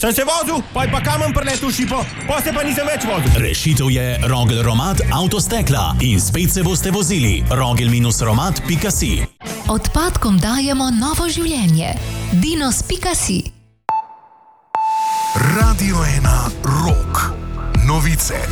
Sem se vozil, pa kamen preletel šipo, pa se pa nisem več vozil. Rešitev je Rogel-Romat avtostekla in spet se boste vozili. Rogel-Romat.si. Odpadkom dajemo novo življenje. Dinos.si. Radio 1 Rock. Novice.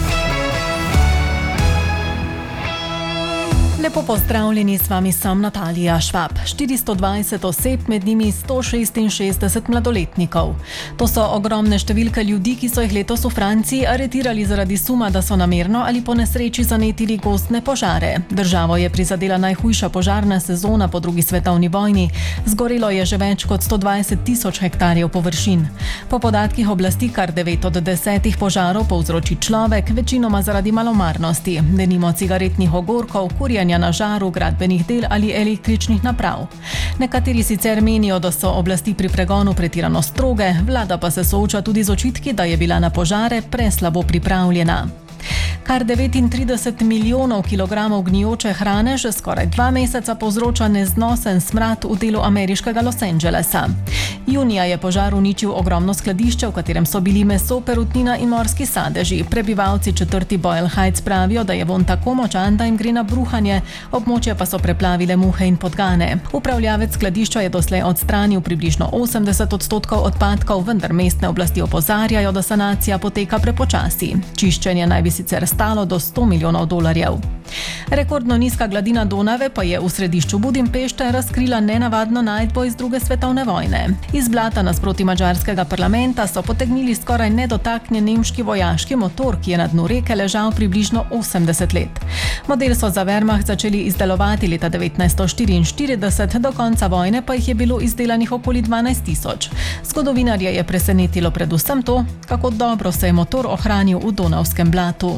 Lepo pozdravljeni, s vami sem Natalija Švab. 420 oseb, med njimi 166 mladoletnikov. To so ogromne številke ljudi, ki so jih letos v Franciji aretirali zaradi suma, da so namerno ali po nesreči zanetili gozdne požare. Državo je prizadela najhujša požarna sezona po drugi svetovni vojni. Zgorelo je že več kot 120 tisoč hektarjev površin. Po podatkih oblasti kar 9 od 10 požarov povzroči človek, večinoma zaradi malomarnosti, denimo cigaretnih ogorkov, kurjenja na žaru, gradbenih del ali električnih naprav. Nekateri sicer menijo, da so oblasti pri pregonu pretirano stroge, vlada pa se sooča tudi z očitki, da je bila na požare preslabo pripravljena. Kar 39 milijonov kilogramov gnijoče hrane že skoraj 2 meseca povzroča neznosen smrad v delu ameriškega Los Angelesa. Junija je požar uničil ogromno skladišče, v katerem so bili meso, perutnina in morski sadeži. Prebivalci četrti Boyle Heights pravijo, da je vonj tako močan, da jim gre na bruhanje, območje pa so preplavile muhe in podgane. Upravljavec skladišča je doslej odstranil približno 80% odpadkov, vendar mestne oblasti opozarjajo, da sanacija poteka prepočasi. Čiščenje naj bi sicer stalo do $100 milijonov. Rekordno nizka gladina Donave pa je v središču Budimpešte razkrila nenavadno najdbo iz druge svetovne vojne. Iz blata nasproti madžarskega parlamenta so potegnili skoraj nedotaknjen nemški vojaški motor, ki je na dnu reke ležal približno 80 let. Model so za Wehrmacht začeli izdelovati leta 1944, do konca vojne pa jih je bilo izdelanih okoli 12 tisoč. Zgodovinarje je presenetilo predvsem to, kako dobro se je motor ohranil v donavskem blatu.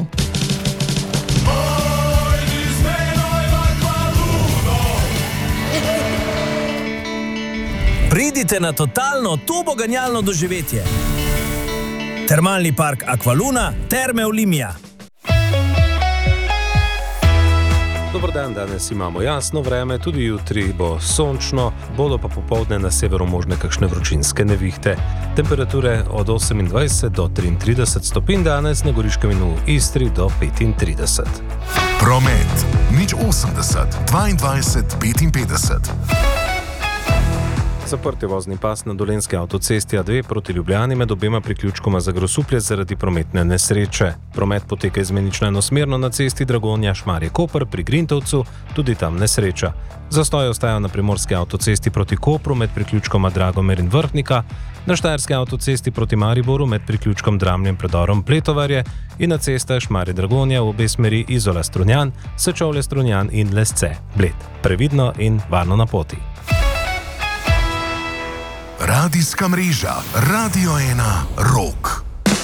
Pridite na totalno turboganjalno doživetje. Termalni park Aqualuna, Terme Olimia. Dober dan, danes imamo jasno vreme, tudi jutri bo sončno, bodo pa popoldne na severu možne kakšne vročinske nevihte. Temperature od 28 do 33 stopinj danes, na Goriškem in v Istri do 35. Promet. 080 22 55. Zaprt je vozni pas na Dolenjski avtocesti A2 proti Ljubljani med obema priključkoma za Grosuplje zaradi prometne nesreče. Promet poteka izmenično enosmerno na cesti Dragonja-Šmarje-Koper pri Grintovcu, tudi tam nesreča. Zastoji ostajajo na primorski avtocesti proti Kopru med priključkoma Dragomer in Vrhnika, na štajerski avtocesti proti Mariboru med priključkom Dramljem predorom Pletovarje in na cestah Šmarje-Dragonja v obe smeri Izola-Strunjan, Sečovlje-Strunjan in Lesce. Bled. Previdno in varno na poti. Radijska mreža Radio 1 Rock.